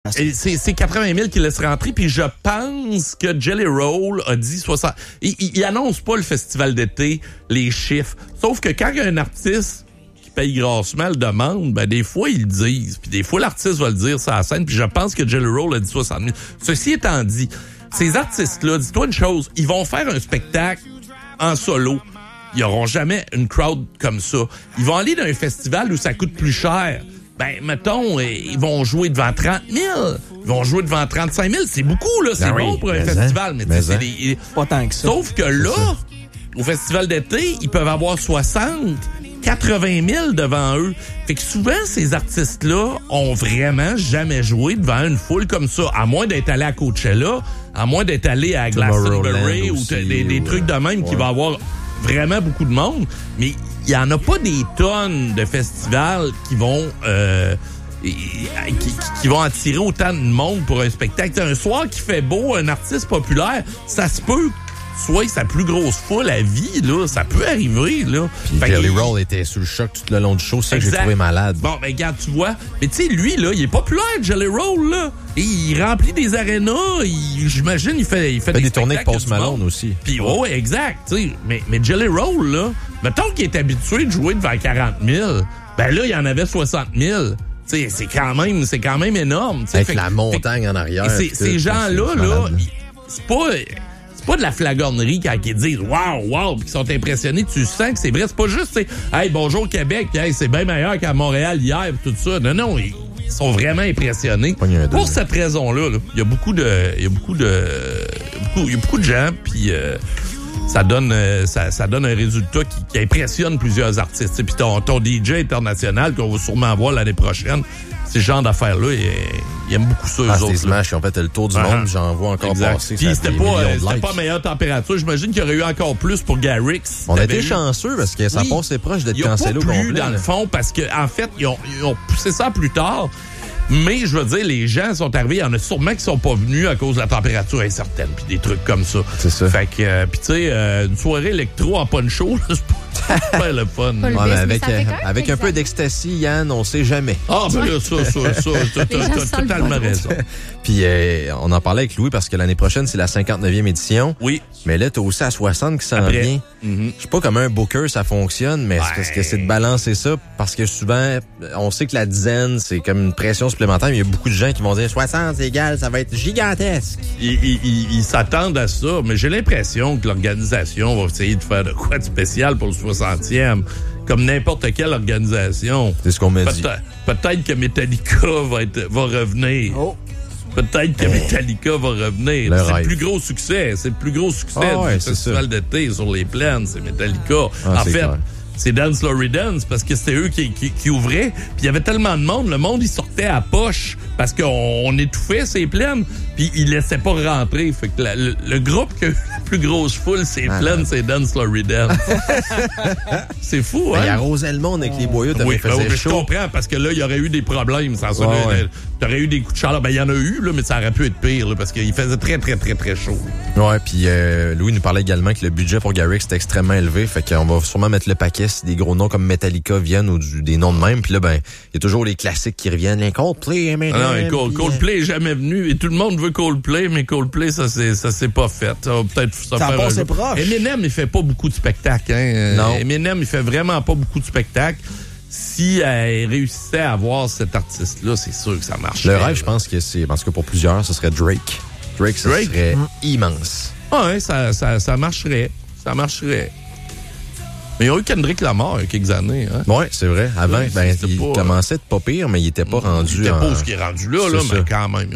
C'est 80 000 qu'il laisse rentrer, puis je pense que Jelly Roll a dit 60... Il annonce pas le festival d'été, les chiffres. Sauf que quand il y a un artiste qui paye grassement le demande, ben des fois, ils le disent. Puis des fois, l'artiste va le dire sur la scène, puis je pense que Jelly Roll a dit 60 000. Ceci étant dit, ces artistes-là, dis-toi une chose, ils vont faire un spectacle en solo. Ils n'auront jamais une crowd comme ça. Ils vont aller dans un festival où ça coûte plus cher. Ben, mettons, ils vont jouer devant 30 000. Ils vont jouer devant 35 000. C'est beaucoup, là. C'est bon pour un festival. Mais c'est pas tant que ça. Sauf que là, au festival d'été, ils peuvent avoir 60, 80 000 devant eux. Fait que souvent, ces artistes-là ont vraiment jamais joué devant une foule comme ça. À moins d'être allé à Coachella, à moins d'être allé à Glastonbury ou des trucs de même qui va avoir vraiment beaucoup de monde. Mais il y en a pas des tonnes de festivals qui vont qui vont attirer autant de monde pour un spectacle. Un soir qui fait beau, un artiste populaire, ça se peut soit sa plus grosse foule à vie, là, ça peut arriver, là. Puis Jelly Roll était sous le choc tout le long du show, c'est ça que j'ai trouvé malade. Bon, ben regarde, tu vois, mais tu sais, lui, là, il est populaire, Jelly Roll, là. Et il remplit des arénas, j'imagine, il fait des tournées de Post Malone aussi. Puis ouais, exact, tu sais, mais Jelly Roll, là, mettons qu'il est habitué de jouer devant 40 000, ben là, il y en avait 60 000. T'sais, c'est quand même énorme. T'sais. Avec la montagne en arrière. Ces gens-là, là, c'est pas de la flagornerie quand ils disent wow, puis qu'ils sont impressionnés. Tu sens que c'est vrai. C'est pas juste, hey, bonjour Québec, hey, c'est bien meilleur qu'à Montréal hier, tout ça. Non, ils sont vraiment impressionnés. Pour cette raison-là, il y a beaucoup de gens, puis ça donne un résultat qui impressionne plusieurs artistes. Puis ton DJ international qu'on va sûrement voir l'année prochaine, ces genres d'affaires-là, ils aiment beaucoup ça, eux autres. Smash, ils ont fait le tour du monde, j'en vois encore passer. Puis c'était pas meilleure température. J'imagine qu'il y aurait eu encore plus pour Garrix. On a été chanceux parce que ça passait proche d'être cancellé au complet. Dans le fond, parce que en fait, ils ont poussé ça plus tard. Mais je veux dire, les gens sont arrivés, il y en a sûrement qui sont pas venus à cause de la température incertaine, puis des trucs comme ça. C'est ça. Fait que, puis tu sais, une soirée électro en poncho, c'est pas le fun. Avec un peu d'ecstasy, Yann, on sait jamais. Ah, ben là, t'as totalement raison. Puis on en parlait avec Louis parce que l'année prochaine, c'est la 59e édition. Oui. Mais là, t'as aussi à 60 qui s'en vient. Je sais pas comment un booker ça fonctionne, mais c'est parce que c'est de balancer ça, parce que souvent, on sait que la dizaine, c'est comme une pression supplémentaire, mais il y a beaucoup de gens qui vont dire 60, c'est égal, ça va être gigantesque. Ils s'attendent à ça, mais j'ai l'impression que l'organisation va essayer de faire de quoi de spécial pour le 60e. Comme n'importe quelle organisation. C'est ce qu'on m'a dit. Peut-être que Metallica va revenir. Oh. Peut-être que Metallica va revenir. C'est le plus gros succès. C'est le plus gros succès du festival d'été sur les plaines. C'est Metallica. En fait, c'est Dance Lory Dance parce que c'était eux qui ouvraient. Puis il y avait tellement de monde. Le monde, il sortait à poche parce qu'on étouffait ces plaines. Puis il laissait pas rentrer. Fait que le groupe qui a eu la plus grosse foule, c'est plaines, c'est Dance Lory Dance. C'est fou, hein? Il arrosait le monde avec les boyaux. Oui, je comprends parce que là, il y aurait eu des problèmes. T'aurais eu des coups de chaleur. Ben, il y en a eu, là, mais ça aurait pu être pire là, parce qu'il faisait très, très, très, très chaud. Ouais, puis Louis nous parlait également que le budget pour Garrix était extrêmement élevé. Fait qu'on va sûrement mettre le paquet si des gros noms comme Metallica viennent ou des noms de même. Puis là, ben, il y a toujours les classiques qui reviennent. Les Coldplay, Coldplay est jamais venu. Et tout le monde veut Coldplay, mais Coldplay, ça s'est pas fait. Ça va peut-être ça faire passé proche. Eminem, il fait pas beaucoup de spectacles. Hein? Non. Eminem, il fait vraiment pas beaucoup de spectacles. Si elle réussissait à avoir cet artiste-là, c'est sûr que ça marcherait. Le rêve, je pense que c'est... Parce que pour plusieurs, ce serait Drake. Drake, ça serait immense. Ouais, ça marcherait. Ça marcherait. Mais il y a eu Kendrick Lamar il y a quelques années. Hein? Oui, c'est vrai. Avant, il commençait de pas pire, mais il était pas rendu... Il était pas ce qui est rendu là, mais quand même...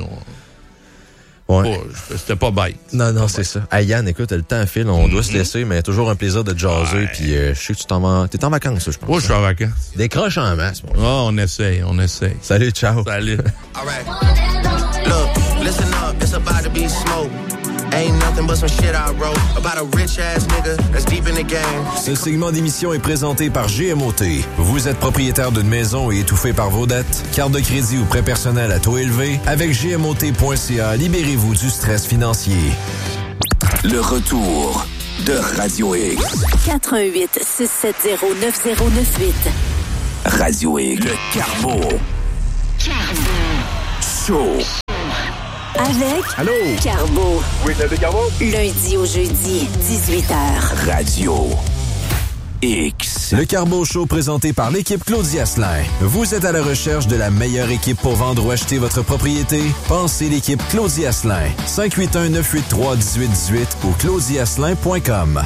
C'était pas bête. Non, c'est ça. Hey, Yann, écoute, le temps file, on doit se laisser, mais toujours un plaisir de jaser. Puis je sais que t'es en vacances, je pense. Oui, je suis en vacances. Décroche en masse. On essaye. Salut, ciao. Salut. All right. Look, listen up, it's about to be smoke. Ain't nothing but some shit I wrote about a rich ass nigga that's deep in the game. Ce segment d'émission est présenté par GMOT. Vous êtes propriétaire d'une maison et étouffé par vos dettes? Carte de crédit ou prêt personnel à taux élevé? Avec GMOT.ca, libérez-vous du stress financier. Le retour de Radio X. 88-670-9098. Radio X. Le Carbo. Show. Avec Allô? Carbo. Oui, c'est Carbo. Lundi au jeudi, 18h. Radio X. Le Carbo Show présenté par l'équipe Claudie Asselin. Vous êtes à la recherche de la meilleure équipe pour vendre ou acheter votre propriété? Pensez l'équipe Claudie Asselin. 581-983-1818 ou claudieasselin.com.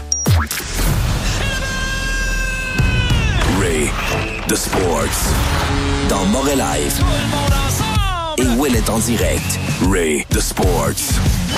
Ray The Sports. Dans Montréal Live. Et Will est en direct. Ray The Sports.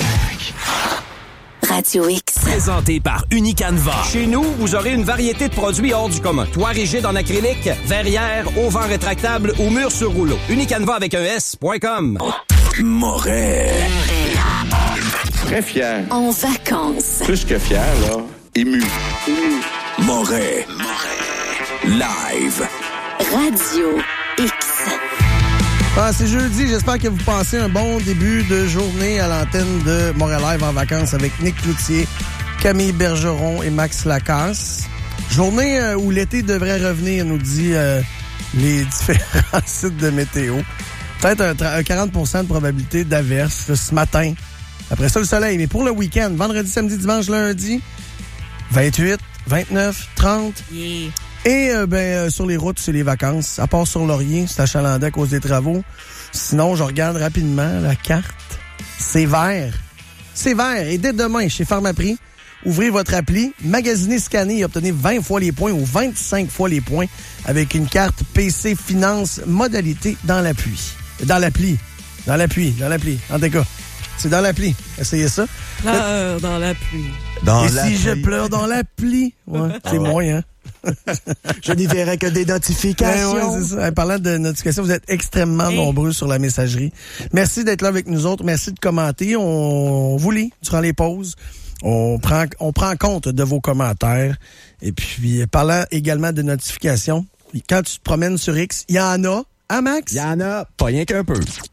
Radio X. Présenté par Unicanva. Chez nous, vous aurez une variété de produits hors du commun. Toit rigide en acrylique, verrière, auvent rétractable ou mur sur rouleau. Unicanva avec un S.com. Montréal. Très fier. En vacances. Plus que fier, là. Ému. Montréal. Live. Radio X. Ah, c'est jeudi, j'espère que vous passez un bon début de journée à l'antenne de Montréal Live en vacances avec Nick Cloutier, Camille Bergeron et Max Lacasse. Journée où l'été devrait revenir, nous dit les différents sites de météo. Peut-être un 40% de probabilité d'averse ce matin. Après ça, le soleil. Mais pour le week-end, vendredi, samedi, dimanche, lundi, 28, 29, 30... Yeah. Et sur les routes, c'est les vacances. À part sur Laurier, c'est achalandé à cause des travaux. Sinon, je regarde rapidement la carte. C'est vert. C'est vert. Et dès demain, chez Pharmaprix, ouvrez votre appli, magasinez, scannez et obtenez 20 fois les points ou 25 fois les points avec une carte PC Finance modalité dans l'appui. Dans l'appli. En tout cas, c'est dans l'appli. Essayez ça. Pleure dans la pluie. Et si je pleure dans l'appli? Ouais, c'est moins, hein? Je n'y verrai que des notifications. Ouais, c'est ça. Parlant de notifications, vous êtes extrêmement nombreux sur la messagerie. Merci d'être là avec nous autres. Merci de commenter. On vous lit durant les pauses. On prend compte de vos commentaires. Et puis, parlant également de notifications, quand tu te promènes sur X, il y en a, hein, Max? Il y en a, pas rien qu'un peu.